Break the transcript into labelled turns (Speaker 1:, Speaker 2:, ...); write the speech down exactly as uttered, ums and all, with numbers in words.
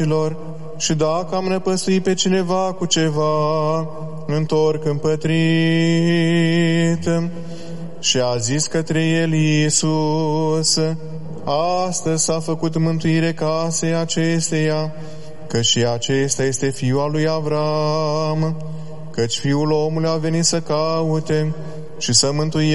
Speaker 1: și dacă am năpăstuit pe cineva cu ceva, întorc împătrit. Și a zis către el Iisus: astăzi s-a făcut mântuire casei acesteia, că și acesta este fiul al lui Avram, căci Fiul omului a venit să caute și să mântuie